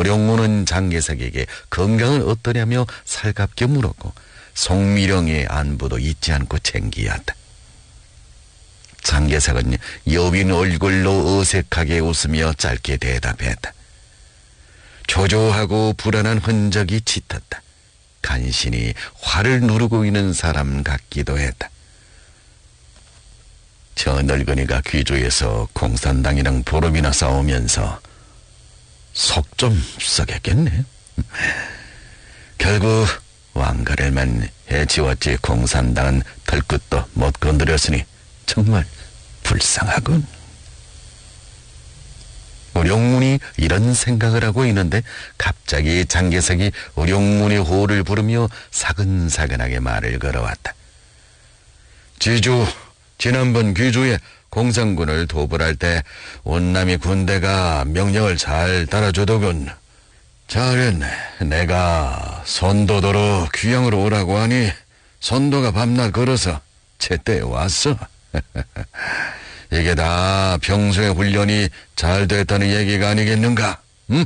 어룡문은 장개석에게 건강은 어떠냐며 살갑게 물었고 송미령의 안부도 잊지 않고 챙기었다. 장개석은 여빈 얼굴로 어색하게 웃으며 짧게 대답했다. 초조하고 불안한 흔적이 짙었다. 간신히 화를 누르고 있는 사람 같기도 했다. 저 늙은이가 귀주에서 공산당이랑 보름이나 싸우면서 속 좀 썩였겠네. 결국 왕가를만 해치웠지 공산당은 털끝도 못 건드렸으니 정말 불쌍하군. 어룡문이 이런 생각을 하고 있는데 갑자기 장개석이 어룡문의 호를 부르며 사근사근하게 말을 걸어왔다. 지주, 지난번 귀주에 공산군을 도벌할 때 온남이 군대가 명령을 잘 따라주더군. 잘했네. 내가 선도도로 귀양으로 오라고 하니 선도가 밤낮 걸어서 제때 왔어. 이게 다 평소의 훈련이 잘 됐다는 얘기가 아니겠는가? 응?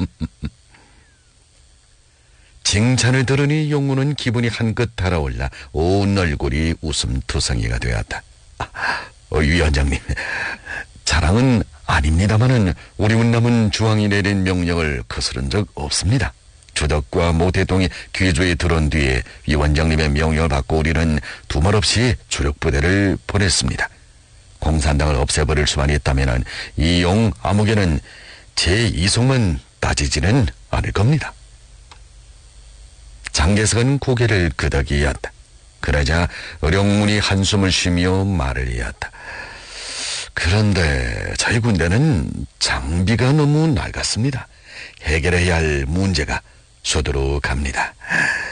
칭찬을 들으니 용문은 기분이 한껏 달아올라 온 얼굴이 웃음투성이가 되었다. 위원장님, 자랑은 아닙니다마는 우리 운남은 주왕이 내린 명령을 거스른 적 없습니다. 주덕과 모태동이 귀주에 들어온 뒤에 위원장님의 명령을 받고 우리는 두말 없이 주력부대를 보냈습니다. 공산당을 없애버릴 수만 있다면 이용 암흑에는 제 이속만 따지지는 않을 겁니다. 장개석은 고개를 끄덕이었다. 그러자 어룡문이 한숨을 쉬며 말을 이었다. 그런데 저희 군대는 장비가 너무 낡았습니다. 해결해야 할 문제가 수두룩합니다.